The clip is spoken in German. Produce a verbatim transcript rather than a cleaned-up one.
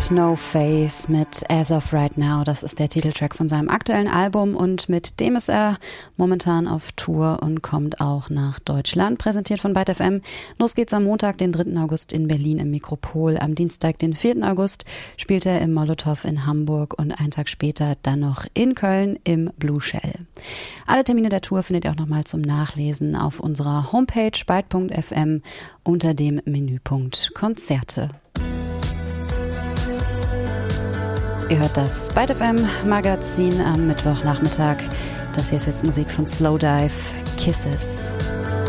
No Face mit As of Right Now. Das ist der Titeltrack von seinem aktuellen Album und mit dem ist er momentan auf Tour und kommt auch nach Deutschland. Präsentiert von Byte F M. Los geht's am Montag, den dritten August in Berlin im Mikropol. Am Dienstag, den vierten August, spielt er im Molotow in Hamburg und einen Tag später dann noch in Köln im Blue Shell. Alle Termine der Tour findet ihr auch nochmal zum Nachlesen auf unserer Homepage byte punkt f m unter dem Menüpunkt Konzerte. Ihr hört das Byte F M Magazin am Mittwochnachmittag. Das hier ist jetzt Musik von Slowdive, Kisses.